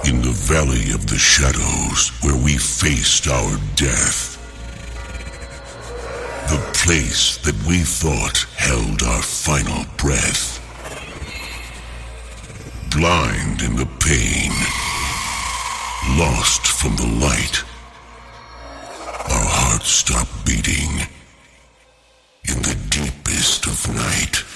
In the valley of the shadows where we faced our death. The place that we thought held our final breath. Blind in the pain. Lost from the light. Our hearts stopped beating in the deepest of night.